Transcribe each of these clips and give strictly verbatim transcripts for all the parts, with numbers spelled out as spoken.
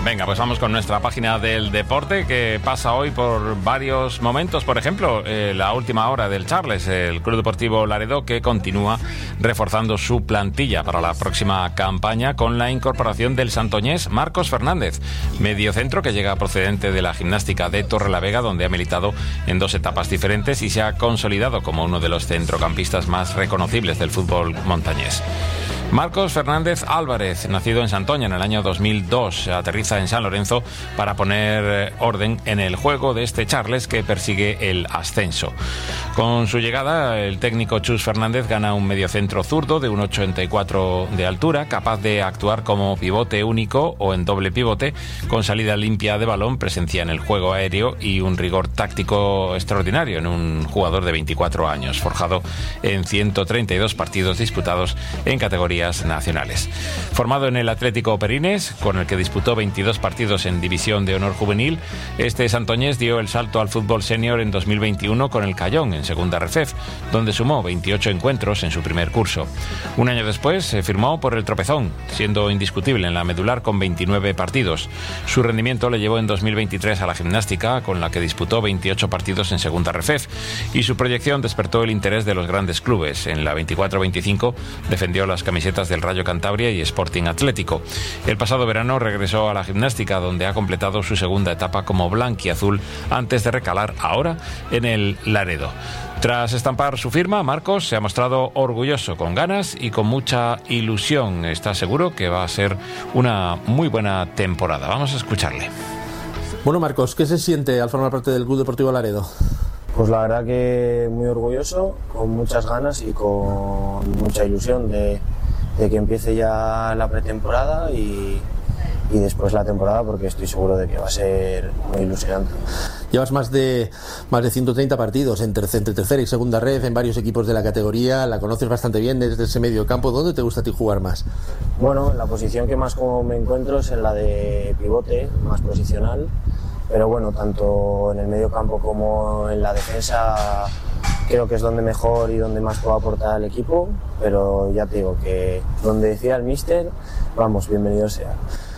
Venga, pues vamos con nuestra página del deporte, que pasa hoy por varios momentos. Por ejemplo, eh, la última hora del Charles, el Club Deportivo Laredo, que continúa reforzando su plantilla para la próxima campaña con la incorporación del santoñés Marcos Fernández, mediocentro que llega procedente de la Gimnástica de Torrelavega, donde ha militado en dos etapas diferentes y se ha consolidado como uno de los centrocampistas más reconocibles del fútbol montañés. Marcos Fernández Álvarez, nacido en Santoña en el año dos mil dos, aterriza en San Lorenzo para poner orden en el juego de este Charles que persigue el ascenso. Con su llegada, el técnico Chus Fernández gana un mediocentro zurdo de uno ochenta y cuatro de altura, capaz de actuar como pivote único o en doble pivote, con salida limpia de balón, presencia en el juego aéreo y un rigor táctico extraordinario en un jugador de veinticuatro años, forjado en ciento treinta y dos partidos disputados en categoría nacionales. Formado en el Atlético Perines, con el que disputó veintidós partidos en División de Honor Juvenil, este santoñés dio el salto al fútbol senior en dos mil veintiuno con el Cayón en Segunda Refef, donde sumó veintiocho encuentros en su primer curso. Un año después se firmó por el Tropezón, siendo indiscutible en la medular con veintinueve partidos. Su rendimiento le llevó en dos mil veintitrés a la Gimnástica, con la que disputó veintiocho partidos en Segunda Refef, y su proyección despertó el interés de los grandes clubes. En la veinticuatro veinticinco defendió las camisetas del Rayo Cantabria y Sporting Atlético. El pasado verano regresó a la Gimnástica, donde ha completado su segunda etapa como blanquiazul antes de recalar ahora en el Laredo. Tras estampar su firma, Marcos se ha mostrado orgulloso, con ganas y con mucha ilusión. Está seguro que va a ser una muy buena temporada. Vamos a escucharle. Bueno, Marcos, ¿qué se siente al formar parte del Club Deportivo Laredo? Pues la verdad que muy orgulloso, con muchas ganas y con mucha ilusión de, de que empiece ya la pretemporada y, y después la temporada, porque estoy seguro de que va a ser muy ilusionante. Llevas más de más de ciento treinta partidos entre, entre tercera y segunda red en varios equipos de la categoría, la conoces bastante bien desde ese medio campo. ¿Dónde te gusta a ti jugar más? Bueno, la posición que más como me encuentro es en la de pivote, más posicional. Pero bueno, tanto en el medio campo como en la defensa creo que es donde mejor y donde más puedo aportar al equipo, pero ya te digo que donde decía el míster, vamos, bienvenido sea.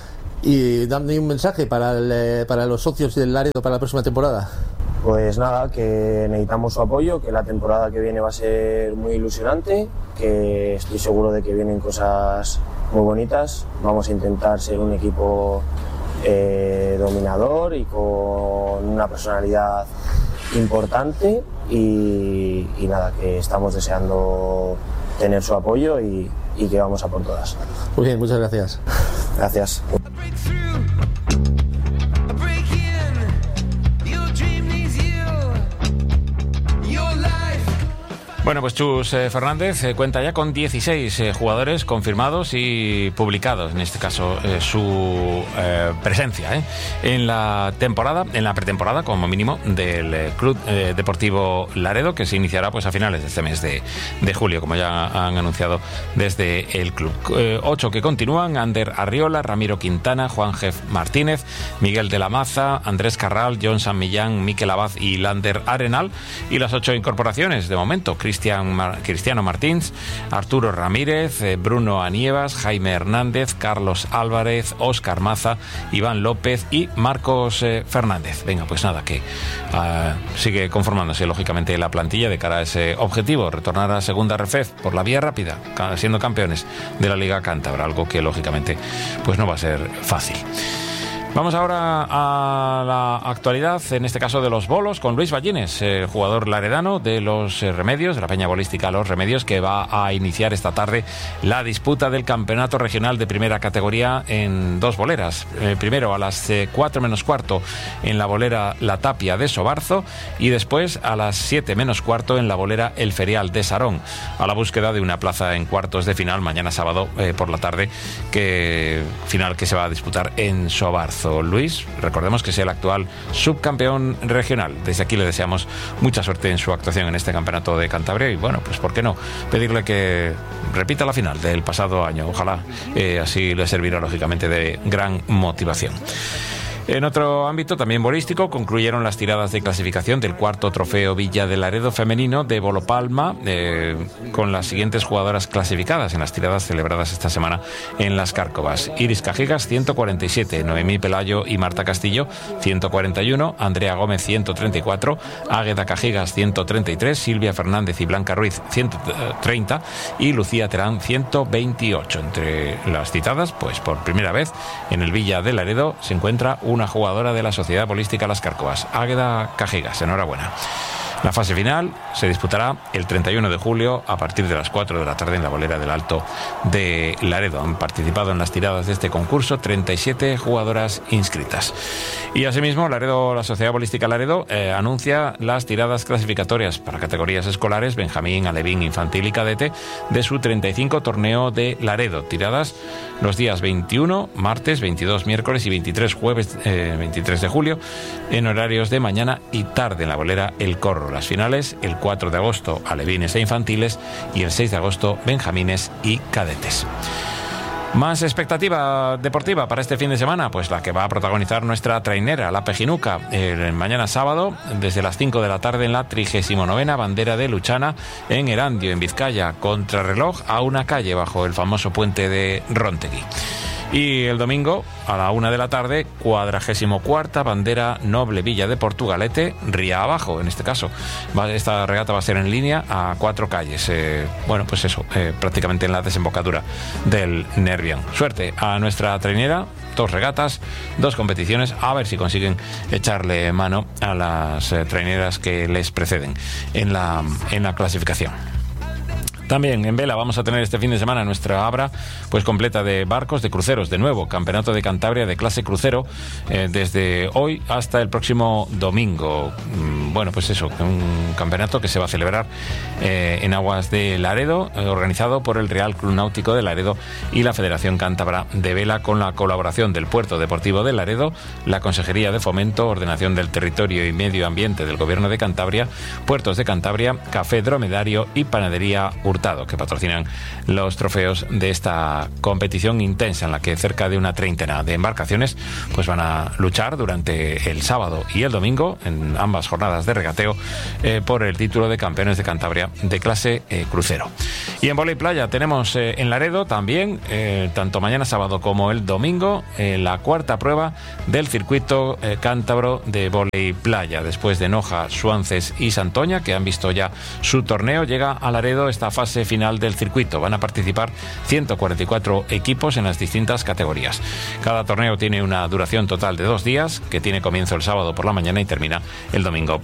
Y dame un mensaje para, el, para los socios del Laredo para la próxima temporada. Pues nada, que necesitamos su apoyo, que la temporada que viene va a ser muy ilusionante, que estoy seguro de que vienen cosas muy bonitas. Vamos a intentar ser un equipo Eh, dominador y con una personalidad importante y, y nada, que estamos deseando tener su apoyo y, y que vamos a por todas. Muy bien, muchas gracias. Gracias. Bueno, pues Chus eh, Fernández eh, cuenta ya con dieciséis eh, jugadores confirmados y publicados, en este caso eh, su eh, presencia eh, en la temporada, en la pretemporada como mínimo del eh, Club eh, Deportivo Laredo, que se iniciará pues a finales de este mes de, de julio, como ya han anunciado desde el club. Eh, ocho que continúan: Ander Arriola, Ramiro Quintana, Juan Jef Martínez, Miguel de la Maza, Andrés Carral, John San Millán, Miquel Abad y Lander Arenal. Y las ocho incorporaciones de momento: Cristian Mar- Cristiano Martins, Arturo Ramírez, eh, Bruno Anievas, Jaime Hernández, Carlos Álvarez, Óscar Maza, Iván López y Marcos eh, Fernández. Venga, pues nada, que uh, sigue conformándose lógicamente la plantilla de cara a ese objetivo: retornar a Segunda Refef por la vía rápida, siendo campeones de la Liga Cántabra, algo que lógicamente pues no va a ser fácil. Vamos ahora a la actualidad, en este caso de los bolos, con Luis Ballines, el jugador laredano de los Remedios, de la Peña Bolística Los Remedios, que va a iniciar esta tarde la disputa del campeonato regional de primera categoría en dos boleras. Eh, primero a las eh, cuatro menos cuarto en la bolera La Tapia de Sobarzo y después a las siete menos cuarto en la bolera El Ferial de Sarón, a la búsqueda de una plaza en cuartos de final mañana sábado eh, por la tarde, que final que se va a disputar en Sobarzo. Luis, recordemos que es el actual subcampeón regional. Desde aquí le deseamos mucha suerte en su actuación en este campeonato de Cantabria y bueno, pues por qué no pedirle que repita la final del pasado año. Ojalá eh, así le servirá lógicamente de gran motivación. En otro ámbito, también bolístico, concluyeron las tiradas de clasificación del cuarto trofeo Villa de Laredo femenino de Bolopalma, eh, con las siguientes jugadoras clasificadas en las tiradas celebradas esta semana en Las Cárcovas. Iris Cajigas, ciento cuarenta y siete, Noemí Pelayo y Marta Castillo, ciento cuarenta y uno, Andrea Gómez, ciento treinta y cuatro, Águeda Cajigas, ciento treinta y tres, Silvia Fernández y Blanca Ruiz, ciento treinta y Lucía Terán, ciento veintiocho. Entre las citadas, pues por primera vez en el Villa de Laredo se encuentra una jugadora de la Sociedad Bolística Las Cárcovas, Águeda Cajigas. Enhorabuena. La fase final se disputará el treinta y uno de julio a partir de las cuatro de la tarde en la bolera del Alto de Laredo. Han participado en las tiradas de este concurso treinta y siete jugadoras inscritas. Y asimismo, Laredo, la Sociedad Bolística Laredo eh, anuncia las tiradas clasificatorias para categorías escolares, Benjamín, Alevín, Infantil y Cadete de su treinta y cinco torneo de Laredo. Tiradas los días veintiuno, martes, veintidós, miércoles y veintitrés, jueves eh, veintitrés de julio, en horarios de mañana y tarde en la bolera El Corro. Las finales el cuatro de agosto, alevines e infantiles, y el seis de agosto, benjamines y cadetes. Más expectativa deportiva para este fin de semana, pues la que va a protagonizar nuestra trainera, la Pejinuca, el mañana sábado, desde las cinco de la tarde en la trigésima novena bandera de Luchana en Erandio, en Vizcaya, contrarreloj a una calle bajo el famoso puente de Rontegui. Y el domingo, a la una de la tarde, cuadragésimo cuarta bandera Noble Villa de Portugalete, Ría Abajo, en este caso. Esta regata va a ser en línea a cuatro calles. Eh, bueno, pues eso, eh, prácticamente en la desembocadura del Nervión. Suerte a nuestra trainera, dos regatas, dos competiciones, a ver si consiguen echarle mano a las eh, traineras que les preceden en la, en la clasificación. También en vela vamos a tener este fin de semana nuestra abra pues completa de barcos, de cruceros, de nuevo, Campeonato de Cantabria de clase crucero, eh, desde hoy hasta el próximo domingo. Mm, bueno, pues eso, un campeonato que se va a celebrar eh, en aguas de Laredo, eh, organizado por el Real Club Náutico de Laredo y la Federación Cántabra de Vela, con la colaboración del Puerto Deportivo de Laredo, la Consejería de Fomento, Ordenación del Territorio y Medio Ambiente del Gobierno de Cantabria, Puertos de Cantabria, Café Dromedario y Panadería Hurtado, que patrocinan los trofeos de esta competición intensa en la que cerca de una treintena de embarcaciones pues van a luchar durante el sábado y el domingo en ambas jornadas de regateo eh, por el título de campeones de Cantabria de clase eh, crucero. Y en vóley playa tenemos eh, en Laredo también, eh, tanto mañana sábado como el domingo, eh, la cuarta prueba del circuito eh, cántabro de vóley playa. Después de Noja, Suances y Santoña, que han visto ya su torneo, llega a Laredo esta fase final del circuito. Van a participar ciento cuarenta y cuatro equipos en las distintas categorías. Cada torneo tiene una duración total de dos días, que tiene comienzo el sábado por la mañana y termina el domingo